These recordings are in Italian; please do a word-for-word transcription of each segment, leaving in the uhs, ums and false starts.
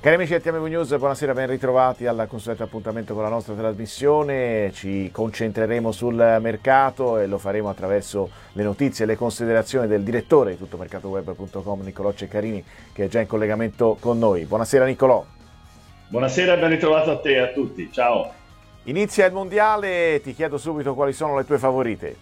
Cari amici di T M V News, buonasera, ben ritrovati al consueto appuntamento con la nostra trasmissione. Ci concentreremo sul mercato e lo faremo attraverso le notizie e le considerazioni del direttore di tuttomercatoweb punto com, Niccolò Ceccarini, che è già in collegamento con noi. Buonasera Niccolò. Buonasera e ben ritrovato a te e a tutti, ciao. Inizia il mondiale, ti chiedo subito quali sono le tue favorite.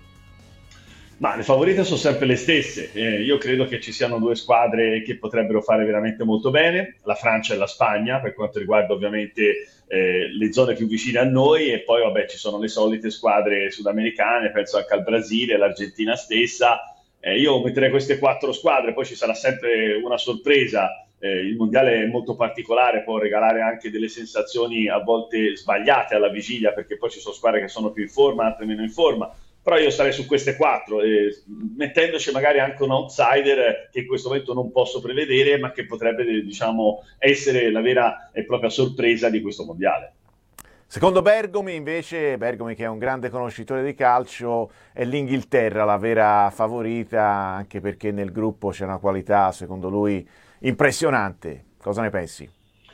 Ma le favorite sono sempre le stesse. Eh, io credo che ci siano due squadre che potrebbero fare veramente molto bene, la Francia e la Spagna, per quanto riguarda ovviamente eh, le zone più vicine a noi, e poi vabbè ci sono le solite squadre sudamericane, penso anche al Brasile, l'Argentina stessa. Eh, io metterei queste quattro squadre, poi ci sarà sempre una sorpresa. Eh, il mondiale è molto particolare, può regalare anche delle sensazioni a volte sbagliate alla vigilia, perché poi ci sono squadre che sono più in forma, altre meno in forma. Però io starei su queste quattro, eh, mettendoci magari anche un outsider che in questo momento non posso prevedere, ma che potrebbe, diciamo, essere la vera e propria sorpresa di questo mondiale. Secondo Bergomi, invece, Bergomi che è un grande conoscitore di calcio, è l'Inghilterra la vera favorita, anche perché nel gruppo c'è una qualità, secondo lui, impressionante. Cosa ne pensi?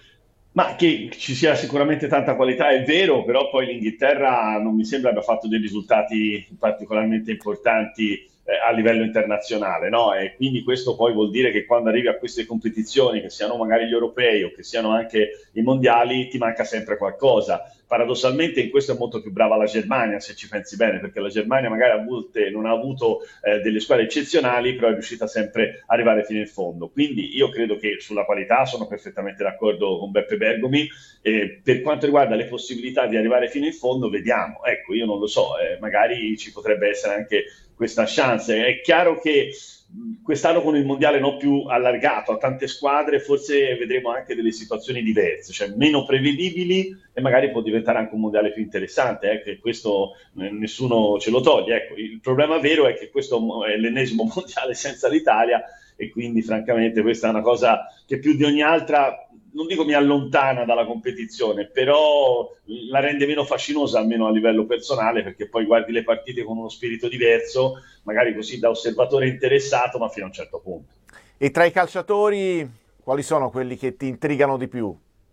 Ma che ci sia sicuramente tanta qualità è vero, però poi l'Inghilterra non mi sembra abbia fatto dei risultati particolarmente importanti eh, a livello internazionale, no? E quindi questo poi vuol dire che quando arrivi a queste competizioni, che siano magari gli europei o che siano anche i mondiali, ti manca sempre qualcosa. Paradossalmente in questo è molto più brava la Germania, se ci pensi bene, perché la Germania magari a volte non ha avuto eh, delle squadre eccezionali, però è riuscita sempre a arrivare fino in fondo. Quindi io credo che sulla qualità sono perfettamente d'accordo con Beppe Bergomi. Eh, per quanto riguarda le possibilità di arrivare fino in fondo, vediamo. Ecco, io non lo so, eh, magari ci potrebbe essere anche questa chance. È chiaro che quest'anno con il mondiale non più allargato a tante squadre forse vedremo anche delle situazioni diverse, cioè meno prevedibili, e magari può diventare anche un mondiale più interessante, eh, che questo nessuno ce lo toglie. Ecco, il problema vero è che questo è l'ennesimo mondiale senza l'Italia, e quindi francamente questa è una cosa che più di ogni altra, non dico mi allontana dalla competizione, però la rende meno fascinosa, almeno a livello personale, perché poi guardi le partite con uno spirito diverso, magari così da osservatore interessato, ma fino a un certo punto. E tra i calciatori, quali sono quelli che ti intrigano di più?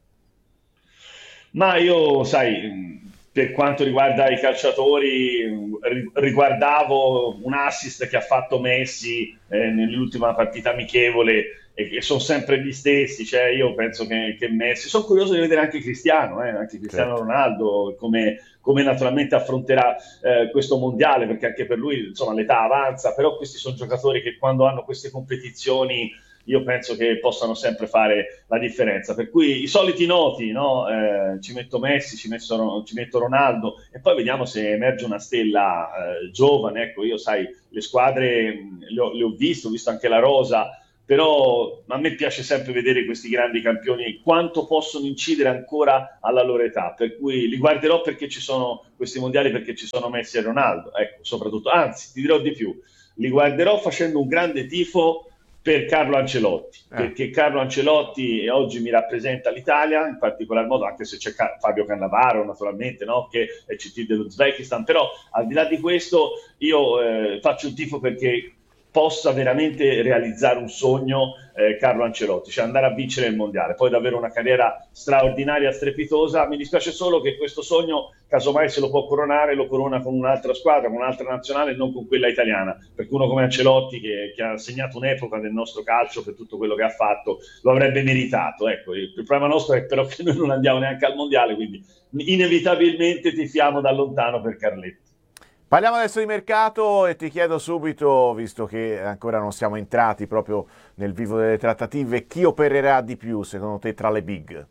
Ma io, sai, per quanto riguarda i calciatori, riguardavo un assist che ha fatto Messi eh, nell'ultima partita amichevole, e che sono sempre gli stessi, cioè io penso che, che Messi, sono curioso di vedere anche Cristiano, eh, anche Cristiano Certo. Ronaldo, come, come naturalmente affronterà eh, questo mondiale, perché anche per lui insomma l'età avanza, però questi sono giocatori che quando hanno queste competizioni io penso che possano sempre fare la differenza, per cui i soliti noti, no? Eh, ci metto Messi, ci metto, ci metto Ronaldo, e poi vediamo se emerge una stella eh, giovane. Ecco, io sai, le squadre le ho, le ho viste, ho visto anche la rosa, però a me piace sempre vedere questi grandi campioni quanto possono incidere ancora alla loro età, per cui li guarderò perché ci sono questi mondiali, perché ci sono Messi e Ronaldo, ecco, soprattutto, anzi ti dirò di più, li guarderò facendo un grande tifo per Carlo Ancelotti, Eh. perché Carlo Ancelotti oggi mi rappresenta l'Italia, in particolar modo, anche se c'è Fabio Cannavaro naturalmente, no? Che è C T dell'Uzbekistan, però al di là di questo io eh, faccio un tifo perché possa veramente realizzare un sogno eh, Carlo Ancelotti, cioè andare a vincere il mondiale, poi davvero una carriera straordinaria, strepitosa. Mi dispiace solo che questo sogno, casomai se lo può coronare, lo corona con un'altra squadra, con un'altra nazionale, non con quella italiana, perché uno come Ancelotti, che, che ha segnato un'epoca del nostro calcio per tutto quello che ha fatto, lo avrebbe meritato. Ecco, il problema nostro è però che noi non andiamo neanche al mondiale, quindi inevitabilmente tifiamo da lontano per Carletti. Parliamo adesso di mercato e ti chiedo subito, visto che ancora non siamo entrati proprio nel vivo delle trattative, chi opererà di più secondo te tra le big?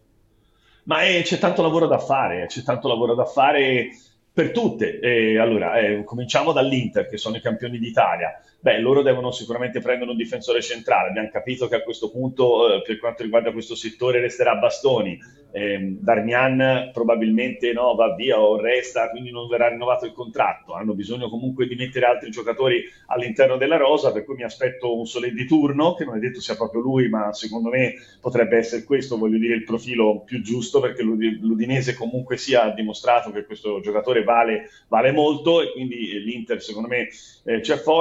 Ma eh, c'è tanto lavoro da fare, c'è tanto lavoro da fare per tutte. Eh, allora, eh, cominciamo dall'Inter, che sono i campioni d'Italia. Beh, loro devono sicuramente prendere un difensore centrale. Abbiamo capito che a questo punto, eh, per quanto riguarda questo settore, resterà Bastoni. Eh, Darmian probabilmente no, va via o resta, quindi non verrà rinnovato il contratto. Hanno bisogno comunque di mettere altri giocatori all'interno della rosa, per cui mi aspetto un Solé di turno, che non è detto sia proprio lui, ma secondo me potrebbe essere questo, voglio dire, il profilo più giusto, perché l'Udinese comunque sia ha dimostrato che questo giocatore vale, vale molto, e quindi l'Inter secondo me eh, c'è forte.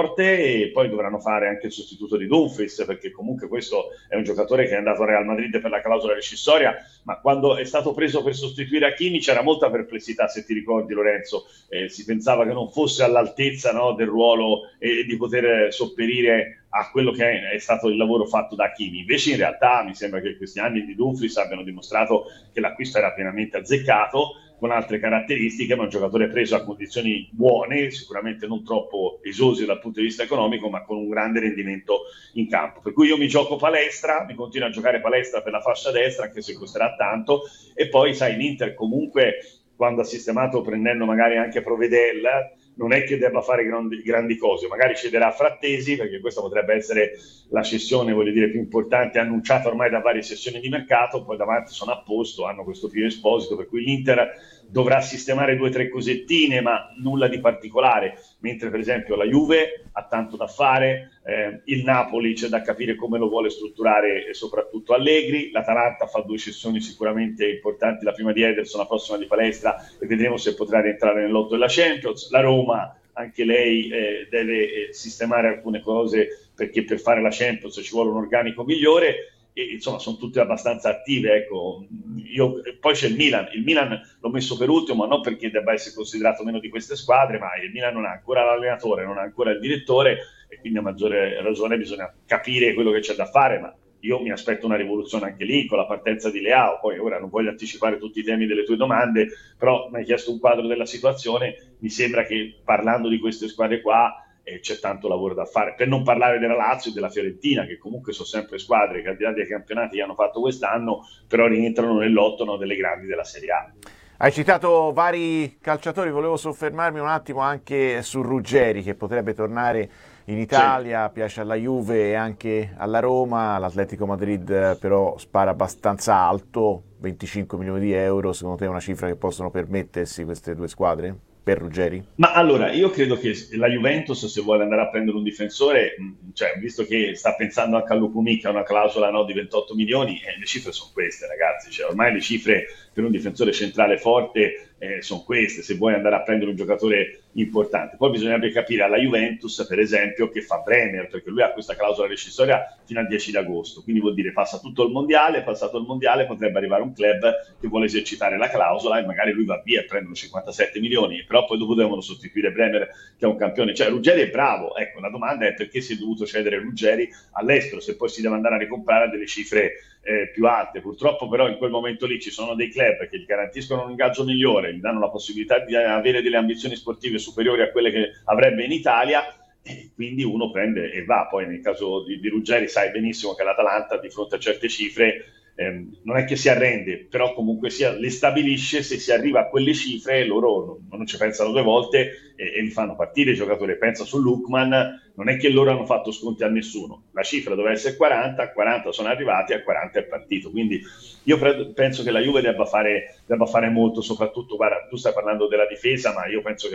e poi dovranno fare anche il sostituto di Dumfries, perché comunque questo è un giocatore che è andato al Real Madrid per la clausola rescissoria, ma quando è stato preso per sostituire Hakimi c'era molta perplessità, se ti ricordi Lorenzo, eh, si pensava che non fosse all'altezza, no, del ruolo e di poter sopperire a quello che è, è stato il lavoro fatto da Hakimi. Invece in realtà mi sembra che questi anni di Dumfries abbiano dimostrato che l'acquisto era pienamente azzeccato, con altre caratteristiche, ma un giocatore preso a condizioni buone, sicuramente non troppo esose dal punto di vista economico, ma con un grande rendimento in campo. Per cui io mi gioco palestra, mi continuo a giocare palestra per la fascia destra, anche se costerà tanto, e poi sai, l'Inter comunque, quando ha sistemato prendendo magari anche Provedel, non è che debba fare grandi, grandi cose, magari cederà Frattesi, perché questa potrebbe essere la cessione, voglio dire, più importante, annunciata ormai da varie sessioni di mercato, poi davanti sono a posto, hanno questo Pio Esposito, per cui l'Inter dovrà sistemare due o tre cosettine, ma nulla di particolare, mentre per esempio la Juve ha tanto da fare, eh, il Napoli c'è da capire come lo vuole strutturare e soprattutto Allegri, l'Atalanta fa due cessioni sicuramente importanti, la prima di Ederson, la prossima di Palestra, e vedremo se potrà rientrare nell'otto della Champions. La Roma, anche lei eh, deve eh, sistemare alcune cose, perché per fare la Champions ci vuole un organico migliore, e insomma sono tutte abbastanza attive, ecco. Io, poi c'è il Milan, il Milan l'ho messo per ultimo, ma non perché debba essere considerato meno di queste squadre, ma il Milan non ha ancora l'allenatore, non ha ancora il direttore, e quindi a maggiore ragione bisogna capire quello che c'è da fare, ma io mi aspetto una rivoluzione anche lì con la partenza di Leao. Poi ora non voglio anticipare tutti i temi delle tue domande, però mi hai chiesto un quadro della situazione, mi sembra che parlando di queste squadre qua eh, c'è tanto lavoro da fare, per non parlare della Lazio e della Fiorentina, che comunque sono sempre squadre candidate ai campionati che hanno fatto quest'anno, però rientrano nell'otto, no, delle grandi della Serie A. Hai citato vari calciatori, volevo soffermarmi un attimo anche su Ruggeri, che potrebbe tornare in Italia, sì. Piace alla Juve e anche alla Roma, l'Atletico Madrid però spara abbastanza alto, venticinque milioni di euro, secondo te è una cifra che possono permettersi queste due squadre per Ruggeri? Ma allora, io credo che la Juventus, se vuole andare a prendere un difensore, cioè, visto che sta pensando anche a Lukumi, che ha una clausola, no, di ventotto milioni, eh, le cifre sono queste, ragazzi, cioè, ormai le cifre per un difensore centrale forte eh, sono queste, se vuoi andare a prendere un giocatore importante. Poi bisognerebbe capire alla Juventus, per esempio, che fa Bremer, perché lui ha questa clausola rescissoria fino al dieci di agosto, quindi vuol dire passa tutto il mondiale, passato il mondiale potrebbe arrivare un club che vuole esercitare la clausola e magari lui va via e prendono cinquantasette milioni, però poi dopo devono sostituire Bremer, che è un campione. Cioè Ruggeri è bravo, ecco, la domanda è perché si è dovuto cedere Ruggeri all'estero, se poi si deve andare a ricomprare a delle cifre eh, più alte. Purtroppo però in quel momento lì ci sono dei club che gli garantiscono un ingaggio migliore, gli danno la possibilità di avere delle ambizioni sportive superiori a quelle che avrebbe in Italia, e quindi uno prende e va. Poi nel caso di, di Ruggeri sai benissimo che l'Atalanta di fronte a certe cifre ehm, non è che si arrende, però comunque sia, le stabilisce. Se si arriva a quelle cifre loro non, non ci pensano due volte e, e li fanno partire i giocatori. Pensa su Lookman, non è che loro hanno fatto sconti a nessuno, la cifra doveva essere quaranta, a quaranta sono arrivati, a quaranta è partito. Quindi io pre- penso che la Juve debba fare, debba fare molto, soprattutto, guarda, tu stai parlando della difesa, ma io penso che